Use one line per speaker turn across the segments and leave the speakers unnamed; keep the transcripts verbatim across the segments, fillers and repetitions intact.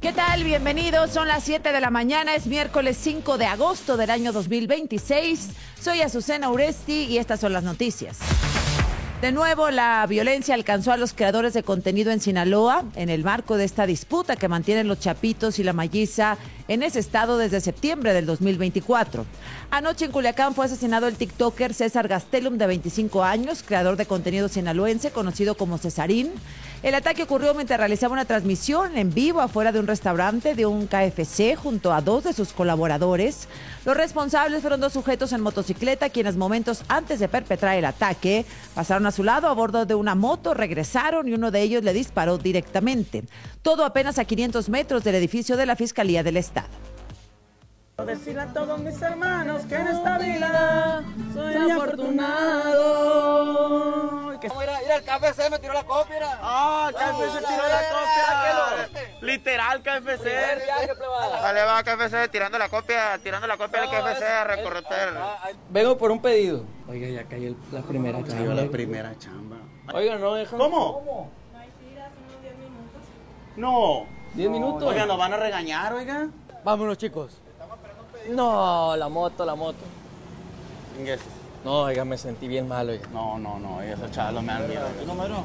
¿Qué tal? Bienvenidos. Son las siete de la mañana. Es miércoles cinco de agosto del año dos mil veintiséis. Soy Azucena Uresti y estas son las noticias. De nuevo, la violencia alcanzó a los creadores de contenido en Sinaloa en el marco de esta disputa que mantienen los Chapitos y la Malliza en ese estado desde septiembre del dos mil veinticuatro. Anoche en Culiacán fue asesinado el tiktoker César Gastelum, de veinticinco años, creador de contenido sinaloense, conocido como Cesarín. El ataque ocurrió mientras realizaba una transmisión en vivo afuera de un restaurante de un K F C junto a dos de sus colaboradores. Los responsables fueron dos sujetos en motocicleta quienes momentos antes de perpetrar el ataque pasaron a su lado a bordo de una moto, regresaron y uno de ellos le disparó directamente. Todo apenas a quinientos metros del edificio de la Fiscalía del Estado.
Decirle a todos mis hermanos que en esta vida soy afortunado. Que...
Mira, mira, el K F C me tiró la copia. Mira.
Ah, el K F C tiró la copia. Literal K F C.
Vale, va K F C tirando la copia, tirando la copia del K F C a recorrer.
Vengo por un pedido. Oiga, ya cayó la primera chamba.
Cayó la primera chamba.
Oiga, no dejan.
¿Cómo?
¿Cómo?
No.
¿Diez minutos?
Oiga, nos van a regañar, oiga.
Vámonos, chicos. No, la moto, la moto.
Ingresos.
No, oiga, me sentí bien mal, oiga.
No, no, no, esos chavos me han miedo. ¿Tu número?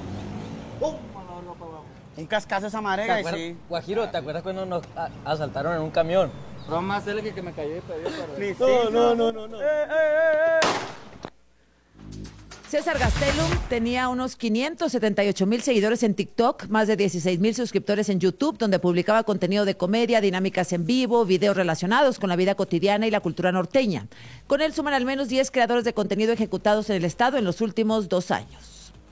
Un cascazo esa marega y sí.
Guajiro, ¿te acuerdas cuando nos a- asaltaron en un camión?
No más él que, que me cayó de pedido.
Ni
No, no, no, no, no.
Eh, eh, eh, eh.
César Gastelum tenía unos quinientos setenta y ocho mil seguidores en TikTok, más de dieciséis mil suscriptores en YouTube, donde publicaba contenido de comedia, dinámicas en vivo, videos relacionados con la vida cotidiana y la cultura norteña. Con él suman al menos diez creadores de contenido ejecutados en el estado en los últimos dos años.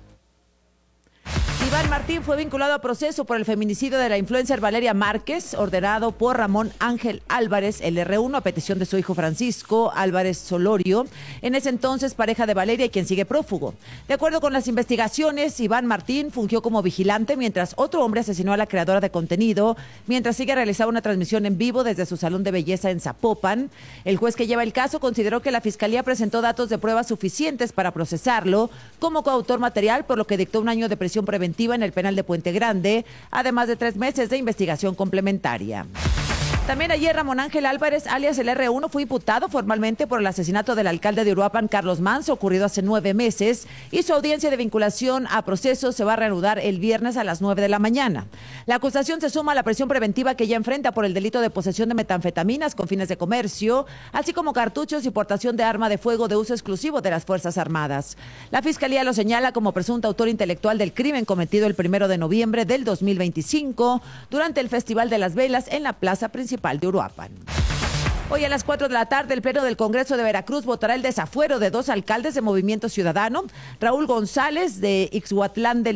Iván Martín fue vinculado a proceso por el feminicidio de la influencer Valeria Márquez, ordenado por Ramón Ángel Álvarez, el erre uno, a petición de su hijo Francisco Álvarez Solorio, en ese entonces pareja de Valeria y quien sigue prófugo. De acuerdo con las investigaciones, Iván Martín fungió como vigilante mientras otro hombre asesinó a la creadora de contenido, mientras ella realizaba una transmisión en vivo desde su salón de belleza en Zapopan. El juez que lleva el caso consideró que la Fiscalía presentó datos de pruebas suficientes para procesarlo como coautor material, por lo que dictó un año de prisión preventiva en el penal de Puente Grande, además de tres meses de investigación complementaria. También ayer Ramón Ángel Álvarez, alias el erre uno, fue imputado formalmente por el asesinato del alcalde de Uruapan, Carlos Manzo, ocurrido hace nueve meses, y su audiencia de vinculación a proceso se va a reanudar el viernes a las nueve de la mañana. La acusación se suma a la prisión preventiva que ya enfrenta por el delito de posesión de metanfetaminas con fines de comercio, así como cartuchos y portación de arma de fuego de uso exclusivo de las Fuerzas Armadas. La Fiscalía lo señala como presunto autor intelectual del crimen cometido el primero de noviembre del dos mil veinticinco durante el Festival de las Velas en la plaza principal de Uruapan. Hoy a las cuatro de la tarde, el Pleno del Congreso de Veracruz votará el desafuero de dos alcaldes de Movimiento Ciudadano, Raúl González de Ixhuatlán del